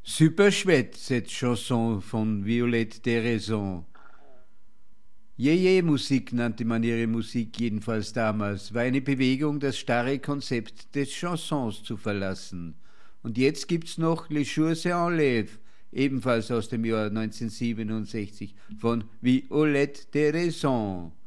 Superchouette, cette Chanson von Violette Deraison. Musik nannte man ihre Musik jedenfalls damals, war eine Bewegung, das starre Konzept des Chansons zu verlassen. Und jetzt gibt's noch Les Jours s'enlèvent, ebenfalls aus dem Jahr 1967 von Violette Deraison.